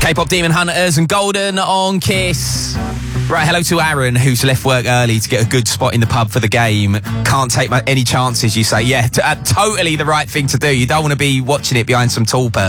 K-pop Demon Hunters and Golden on Kiss. Right, hello to Aaron, who's left work early to get a good spot in the pub for the game. Can't take any chances, you say. Yeah, totally the right thing to do. You don't want to be watching it behind some tall person.